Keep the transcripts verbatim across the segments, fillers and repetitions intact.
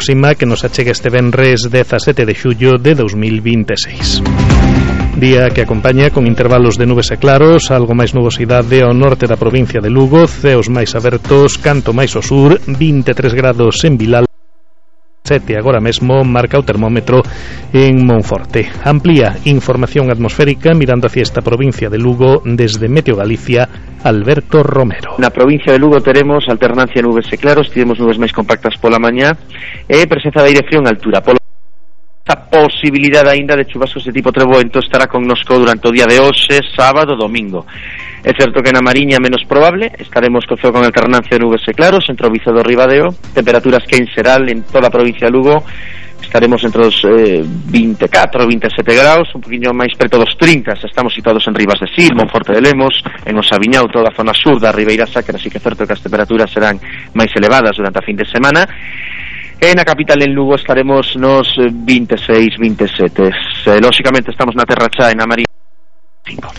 máxima que nos achega este venres dezasete de xullo de dos mil veintiséis. Día que acompaña con intervalos de nubes e claros, algo máis nubosidade ao norte da provincia de Lugo, ceos máis abertos, canto máis ao sur, vinte e tres grados en Vilal, sete agora mesmo marca o termómetro en Monforte. Amplía información atmosférica mirando hacia esta provincia de Lugo desde Meteo Galicia, Alberto Romero. Na provincia de Lugo teremos alternancia nubes e claros, tivemos nubes máis compactas pola mañá e presenza de aire frío en altura. Pola esta posibilidade aínda de chubascos de tipo treboento estará connosco durante o día de hoxe, sábado, domingo. É certo que na Mariña menos probable, estaremos co ceo con alternancia de nubes e claros entre o Vizo do Ribadeo, temperaturas que en xeral en toda a provincia de Lugo estaremos entre os eh, vinte e catro, vinte e sete graus, un poquinho máis preto dos trinta, estamos situados en Ribas de Sil, Monforte de Lemos, en Osaviñao, toda a zona sur da Ribeira Sacra, así que é certo que as temperaturas serán máis elevadas durante a fin de semana. E na capital en Lugo estaremos nos vinte e seis, vinte e sete. Eh, lóxicamente estamos na Terra Chá e na Mariña cinco.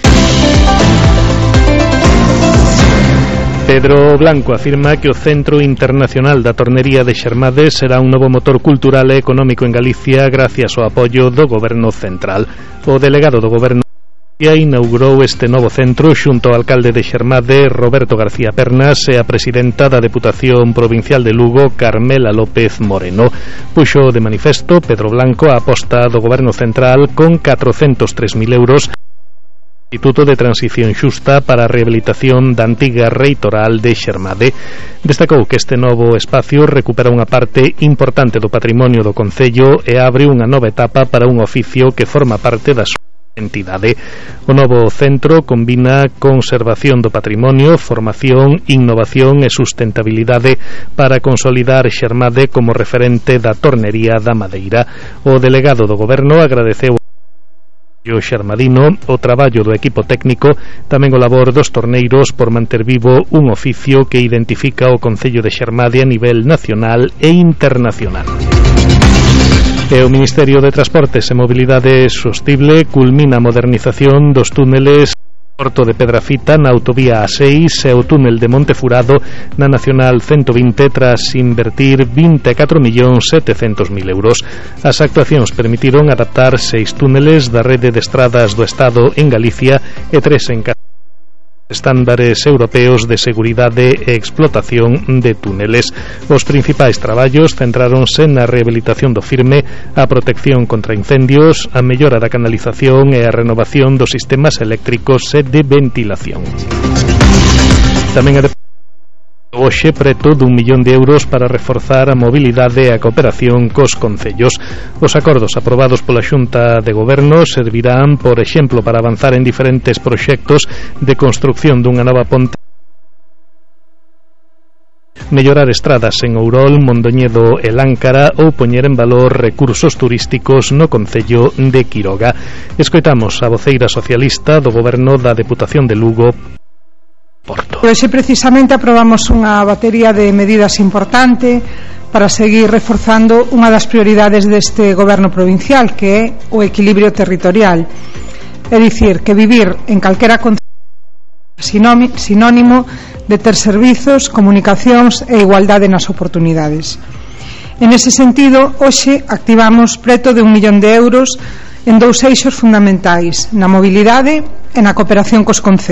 Pedro Blanco afirma que o Centro Internacional da Tornería de Xermade será un novo motor cultural e económico en Galicia gracias ao apoio do Goberno Central. O delegado do Goberno inaugurou este novo centro xunto ao alcalde de Xermade, Roberto García Pernas, e a presidenta da Deputación Provincial de Lugo, Carmela López Moreno. Puxo de manifesto Pedro Blanco a aposta do Goberno Central con catrocentos tres mil euros Instituto de Transición Xusta para a rehabilitación da antiga reitoral de Xermade. Destacou que este novo espacio recupera unha parte importante do patrimonio do concello e abre unha nova etapa para un oficio que forma parte da súa entidade. O novo centro combina conservación do patrimonio, formación, innovación e sustentabilidade para consolidar Xermade como referente da tornería da Madeira. O delegado do Goberno agradeceu o xermadino o traballo do equipo técnico, tamén o labor dos torneiros por manter vivo un oficio que identifica o Concello de Xermade a nivel nacional e internacional. E o Ministerio de Transportes e Mobilidade Sostible culmina a modernización dos túneles Porto de Pedrafita na autovía A seis e o túnel de Montefurado na Nacional ciento vinte tras invertir vinte e catro millóns setecentos mil euros. As actuacións permitiron adaptar seis túneles da rede de estradas do Estado en Galicia e tres en Castilla, estándares europeos de seguridade e explotación de túneles. Os principais traballos centráronse na rehabilitación do firme, a protección contra incendios, a mellora da canalización e a renovación dos sistemas eléctricos e de ventilación. Tamén a de hoxe preto dun millón de euros para reforzar a mobilidade e a cooperación cos concellos. Os acordos aprobados pola Xunta de Goberno servirán, por exemplo, para avanzar en diferentes proxectos de construcción dunha nova ponte, mellorar estradas en Ourol, Mondoñedo e Láncara ou poñer en valor recursos turísticos no concello de Quiroga. Escoitamos a voceira socialista do Goberno da Deputación de Lugo, Porto. Hoxe precisamente aprobamos unha batería de medidas importante para seguir reforzando unha das prioridades deste goberno provincial, que é o equilibrio territorial. É dicir, que vivir en calquera concello sinónimo de ter servizos, comunicacións e igualdade nas oportunidades. En ese sentido, hoxe activamos preto de un millón de euros en dous eixos fundamentais, na mobilidade e na cooperación cos concellos.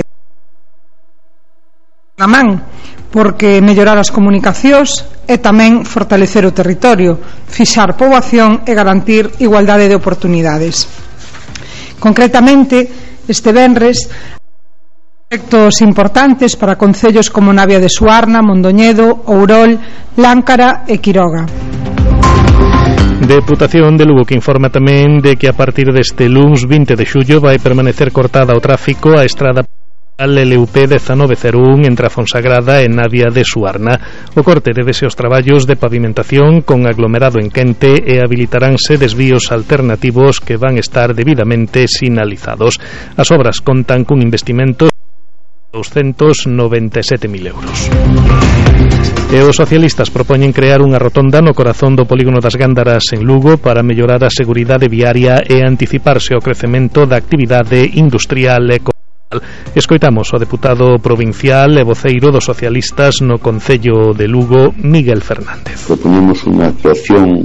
Na man, porque mellorar as comunicacións e tamén fortalecer o territorio, fixar poboación e garantir igualdade de oportunidades. Concretamente, este venres proxectos importantes para concellos como Navia de Suarna, Mondoñedo, Ourol, Láncara e Quiroga. Deputación de Lugo que informa tamén de que a partir deste luns vinte de xullo vai permanecer cortada ao tráfico a estrada L L U P diecinueve cero un entre a Fonsagrada e Navia de Suarna. O corte débese aos traballos de pavimentación con aglomerado en quente e habilitaránse desvíos alternativos que van estar debidamente sinalizados. As obras contan cun investimento de doscientos noventa e sete mil euros. E os socialistas propoñen crear unha rotonda no corazón do polígono das Gándaras en Lugo para mellorar a seguridade viaria e anticiparse ao crecemento da actividade industrial e comercial. Escoitamos o deputado provincial e voceiro dos socialistas no Concello de Lugo, Miguel Fernández. Proponemos unha actuación